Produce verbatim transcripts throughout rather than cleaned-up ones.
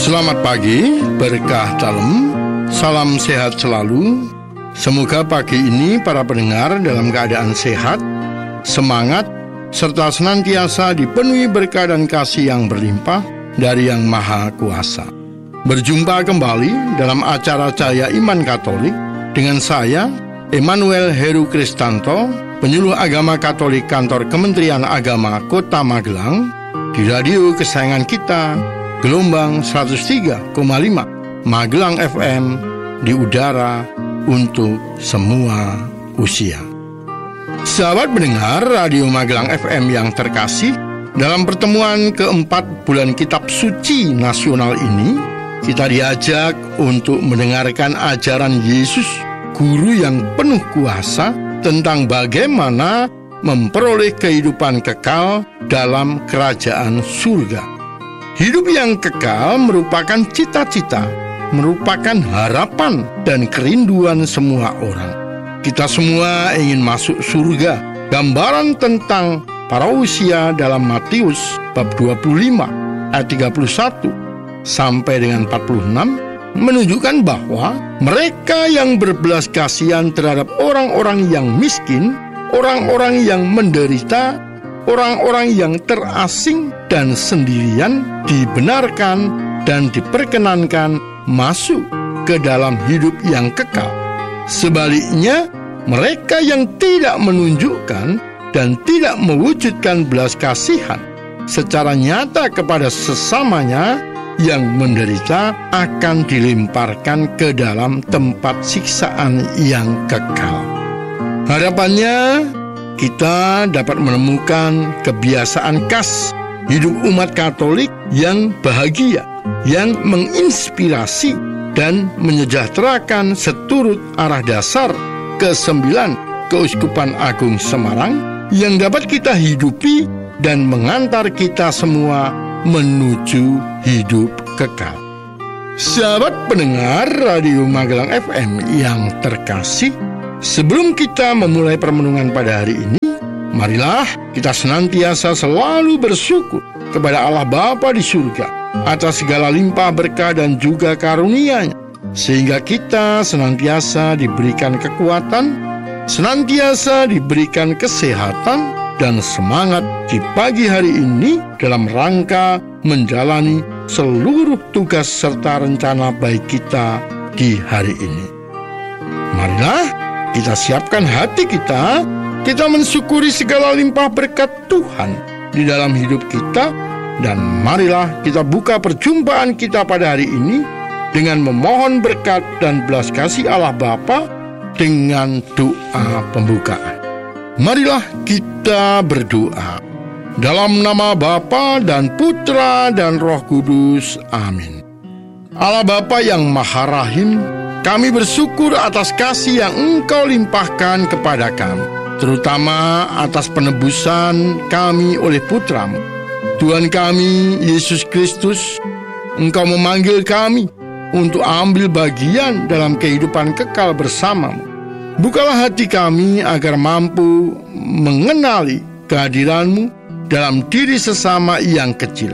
Selamat pagi, berkah dalam, salam sehat selalu. Semoga pagi ini para pendengar dalam keadaan sehat, semangat, serta senantiasa dipenuhi berkah dan kasih yang berlimpah dari Yang Maha Kuasa. Berjumpa kembali dalam acara Cahaya Iman Katolik dengan saya, Emmanuel Heru Kristanto, penyuluh agama Katolik kantor Kementerian Agama Kota Magelang, di radio kesayangan kita, gelombang seratus tiga koma lima Magelang F M, di udara untuk semua usia. Sahabat pendengar radio Magelang F M yang terkasih, dalam pertemuan keempat bulan Kitab Suci Nasional ini, kita diajak untuk mendengarkan ajaran Yesus, guru yang penuh kuasa, tentang bagaimana memperoleh kehidupan kekal dalam kerajaan surga. Hidup yang kekal merupakan cita-cita, merupakan harapan dan kerinduan semua orang. Kita semua ingin masuk surga. Gambaran tentang parousia dalam Matius bab dua puluh lima ayat tiga puluh satu sampai dengan empat puluh enam menunjukkan bahwa mereka yang berbelas kasihan terhadap orang-orang yang miskin, orang-orang yang menderita, orang-orang yang terasing dan sendirian dibenarkan dan diperkenankan masuk ke dalam hidup yang kekal. Sebaliknya, mereka yang tidak menunjukkan dan tidak mewujudkan belas kasihan secara nyata kepada sesamanya yang menderita akan dilemparkan ke dalam tempat siksaan yang kekal. Harapannya, kita dapat menemukan kebiasaan khas hidup umat Katolik yang bahagia, yang menginspirasi dan menyejahterakan seturut arah dasar kesembilan Keuskupan Agung Semarang yang dapat kita hidupi dan mengantar kita semua menuju hidup kekal. Sahabat pendengar radio Magelang F M yang terkasih, sebelum kita memulai permenungan pada hari ini, marilah kita senantiasa selalu bersyukur kepada Allah Bapa di surga atas segala limpah berkah dan juga karunia-Nya, sehingga kita senantiasa diberikan kekuatan, senantiasa diberikan kesehatan dan semangat di pagi hari ini dalam rangka menjalani seluruh tugas serta rencana baik kita di hari ini. Marilah kita siapkan hati kita, kita mensyukuri segala limpah berkat Tuhan di dalam hidup kita, dan marilah kita buka perjumpaan kita pada hari ini dengan memohon berkat dan belas kasih Allah Bapa dengan doa pembukaan. Marilah kita berdoa. Dalam nama Bapa dan Putra dan Roh Kudus. Amin. Allah Bapa yang Maha Rahim, kami bersyukur atas kasih yang Engkau limpahkan kepada kami, terutama atas penebusan kami oleh Putra-Mu, Tuhan kami, Yesus Kristus. Engkau memanggil kami untuk ambil bagian dalam kehidupan kekal bersama-Mu. Bukalah hati kami agar mampu mengenali kehadiran-Mu dalam diri sesama yang kecil,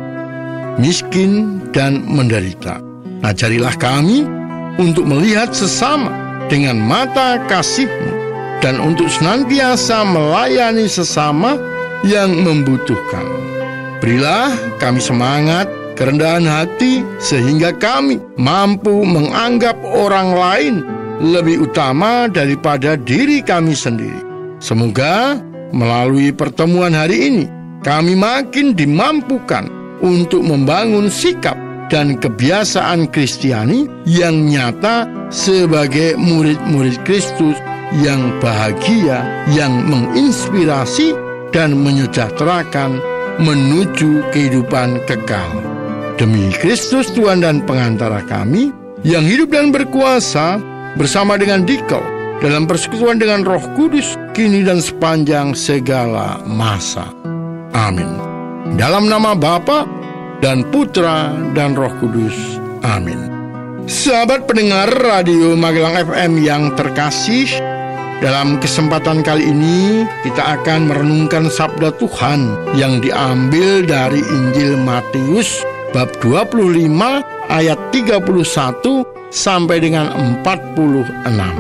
miskin, dan menderita. Ajarilah kami untuk melihat sesama dengan mata kasih-Mu dan untuk senantiasa melayani sesama yang membutuhkan. Berilah kami semangat, kerendahan hati, sehingga kami mampu menganggap orang lain lebih utama daripada diri kami sendiri. Semoga melalui pertemuan hari ini kami makin dimampukan untuk membangun sikap dan kebiasaan Kristiani yang nyata sebagai murid-murid Kristus yang bahagia, yang menginspirasi dan menyejahterakan menuju kehidupan kekal. Demi Kristus Tuhan dan pengantara kami yang hidup dan berkuasa bersama dengan Dikau dalam persekutuan dengan Roh Kudus, kini dan sepanjang segala masa. Amin. Dalam nama Bapa dan Putra dan Roh Kudus. Amin. Sahabat pendengar radio Magelang F M yang terkasih, dalam kesempatan kali ini kita akan merenungkan sabda Tuhan yang diambil dari Injil Matius bab dua puluh lima ayat tiga puluh satu sampai dengan empat puluh enam.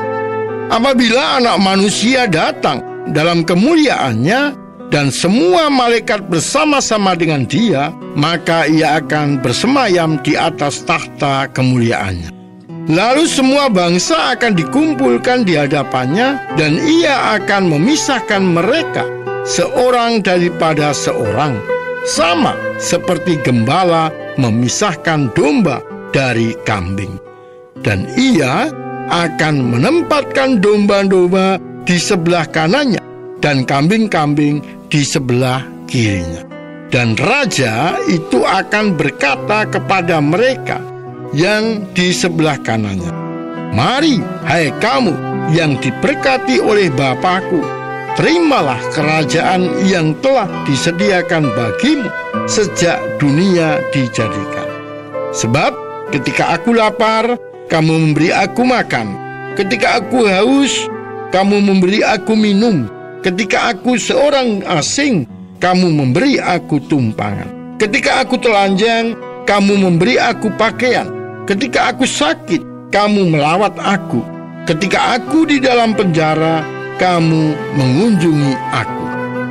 Apabila Anak Manusia datang dalam kemuliaannya dan semua malaikat bersama-sama dengan Dia, maka Ia akan bersemayam di atas tahta kemuliaannya. Lalu semua bangsa akan dikumpulkan di hadapannya, dan Ia akan memisahkan mereka seorang daripada seorang, sama seperti gembala memisahkan domba dari kambing. Dan Ia akan menempatkan domba-domba di sebelah kanannya dan kambing-kambing di sebelah kirinya. Dan raja itu akan berkata kepada mereka yang di sebelah kanannya, "Mari, hai kamu yang diberkati oleh Bapa-Ku, terimalah kerajaan yang telah disediakan bagimu sejak dunia dijadikan. Sebab ketika aku lapar, kamu memberi aku makan. Ketika aku haus, kamu memberi aku minum. Ketika aku seorang asing, kamu memberi aku tumpangan. Ketika aku telanjang, kamu memberi aku pakaian. Ketika aku sakit, kamu melawat aku. Ketika aku di dalam penjara, kamu mengunjungi aku."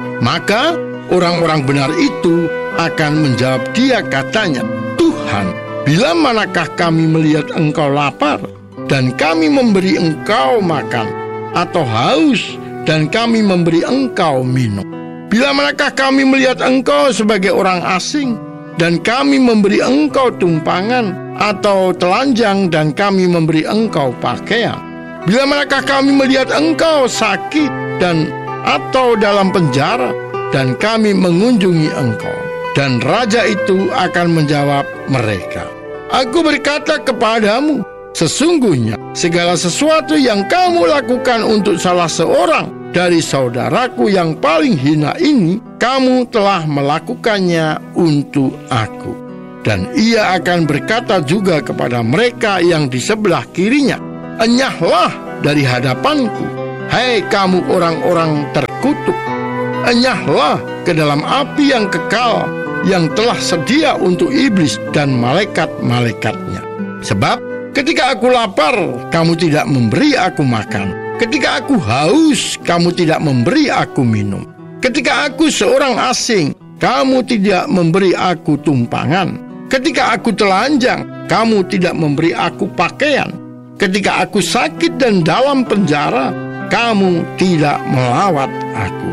Maka orang-orang benar itu akan menjawab Dia katanya, "Tuhan, bila manakah kami melihat Engkau lapar dan kami memberi Engkau makan, atau haus dan kami memberi Engkau minum? Bila manakah kami melihat Engkau sebagai orang asing dan kami memberi Engkau tumpangan, atau telanjang dan kami memberi Engkau pakaian? Bila manakah kami melihat Engkau sakit dan atau dalam penjara dan kami mengunjungi Engkau?" Dan raja itu akan menjawab mereka, "Aku berkata kepadamu, sesungguhnya segala sesuatu yang kamu lakukan untuk salah seorang dari saudaraku yang paling hina ini, kamu telah melakukannya untuk aku." Dan Ia akan berkata juga kepada mereka yang di sebelah kirinya, "Enyahlah dari hadapanku, hai kamu orang-orang terkutuk. Enyahlah ke dalam api yang kekal yang telah sedia untuk iblis dan malaikat-malaikatnya. Sebab ketika aku lapar, kamu tidak memberi aku makan. Ketika aku haus, kamu tidak memberi aku minum. Ketika aku seorang asing, kamu tidak memberi aku tumpangan. Ketika aku telanjang, kamu tidak memberi aku pakaian. Ketika aku sakit dan dalam penjara, kamu tidak melawat aku."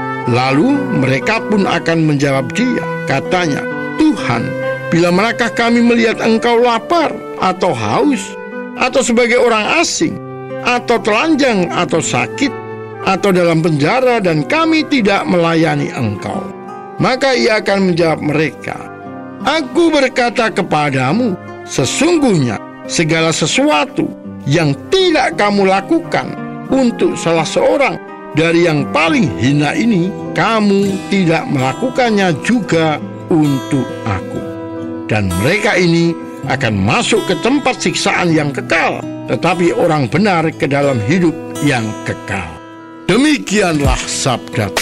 Lalu mereka pun akan menjawab Dia, katanya, "Tuhan, bila manakah kami melihat Engkau lapar atau haus, atau sebagai orang asing, atau telanjang atau sakit, atau dalam penjara dan kami tidak melayani Engkau?" Maka Ia akan menjawab mereka, "Aku berkata kepadamu, sesungguhnya segala sesuatu yang tidak kamu lakukan untuk salah seorang dari yang paling hina ini, kamu tidak melakukannya juga untuk aku." Dan mereka ini akan masuk ke tempat siksaan yang kekal, tetapi orang benar ke dalam hidup yang kekal. Demikianlah sabda